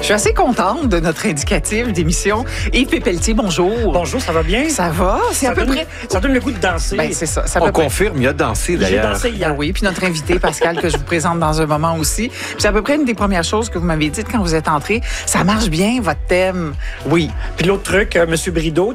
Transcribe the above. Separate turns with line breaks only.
suis assez contente de notre indicatif d'émission. Yves Pépeltier, bonjour.
Bonjour, ça va bien?
Ça va? C'est à peu près...
Ça donne le goût de danser.
Ben, c'est ça.
On confirme, il a dansé d'ailleurs.
J'ai dansé hier.
Oui, puis notre invité, Pascal, que je vous présente dans un moment aussi. Puis c'est à peu près une des premières choses que vous m'avez dites quand vous êtes entré. Ça marche bien, votre thème. Oui.
Puis l'autre truc, M. Brideau,